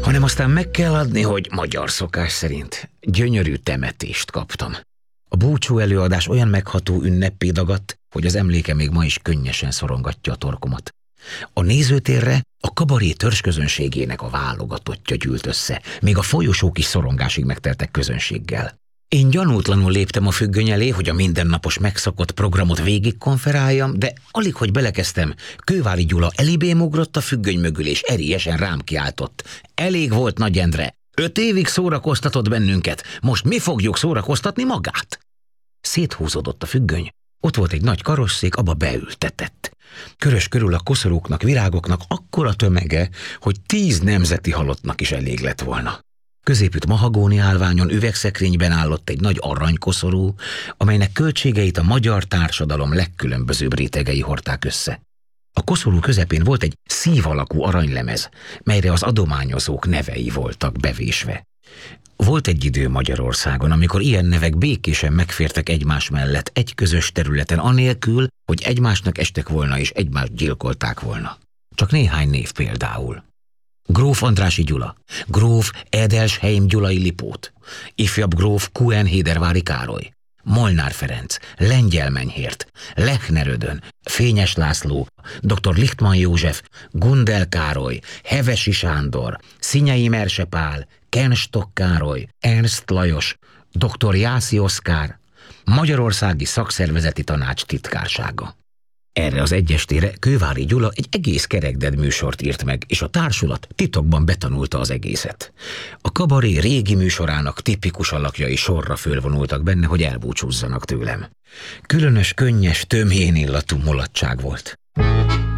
hanem aztán meg kell adni, hogy magyar szokás szerint gyönyörű temetést kaptam. A búcsú előadás olyan megható ünneppé dagadt, hogy az emléke még ma is könnyesen szorongatja a torkomat. A nézőtérre a kabaré törzsközönségének a válogatottja gyűlt össze, még a folyosók is szorongásig megteltek közönséggel. Én gyanútlanul léptem a függöny elé, hogy a mindennapos megszokott programot végigkonferáljam, de alig, hogy belekezdtem, Kővári Gyula elibém ugrott a függöny mögül, és erélyesen rám kiáltott. Elég volt, Nagy Endre! 5 évig szórakoztatott bennünket, most mi fogjuk szórakoztatni magát? Széthúzódott a függöny. Ott volt egy nagy karosszék, abba beültetett. Körös körül a koszorúknak, virágoknak akkora tömege, hogy 10 nemzeti halottnak is elég lett volna. Középütt mahagóni állványon üvegszekrényben állott egy nagy aranykoszorú, amelynek költségeit a magyar társadalom legkülönbözőbb rétegei hordták össze. A koszorú közepén volt egy szív alakú aranylemez, melyre az adományozók nevei voltak bevésve. Volt egy idő Magyarországon, amikor ilyen nevek békésen megfértek egymás mellett egy közös területen, anélkül, hogy egymásnak estek volna és egymást gyilkolták volna. Csak néhány név például. Gróf Andrássy Gyula, gróf Edelsheim Gyulai Lipót, ifjabb gróf Kuenhédervári Károly, Molnár Ferenc, Lengyel Menyhért, Lechner Ödön, Fényes László, dr. Lichtmann József, Gundel Károly, Hevesi Sándor, Szinyei Merse Pál, Kenstok Károly, Ernst Lajos, dr. Jászi Oszkár, Magyarországi Szakszervezeti Tanács titkársága. Erre az egy estére Kővári Gyula egy egész kerekded műsort írt meg, és a társulat titokban betanulta az egészet. A kabaré régi műsorának tipikus alakjai sorra fölvonultak benne, hogy elbúcsúzzanak tőlem. Különös, könnyes, tömjén illatú mulatság volt.